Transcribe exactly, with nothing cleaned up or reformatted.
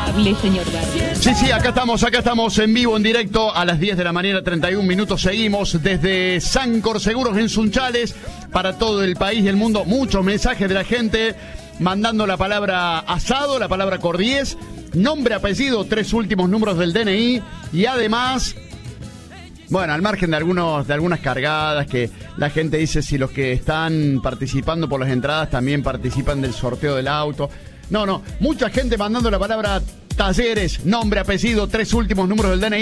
amable, señor Vargas. Sí, sí, acá estamos, acá estamos en vivo, en directo, a las diez de la mañana, treinta y un minutos. Seguimos desde Sancor Seguros en Sunchales, para todo el país y el mundo. Muchos mensajes de la gente mandando la palabra asado, la palabra cordiés, nombre, apellido, tres últimos números del D N I y además... Bueno, al margen de algunos de algunas cargadas que la gente dice si los que están participando por las entradas también participan del sorteo del auto. No, no, mucha gente mandando la palabra talleres, nombre, apellido, tres últimos números del D N I.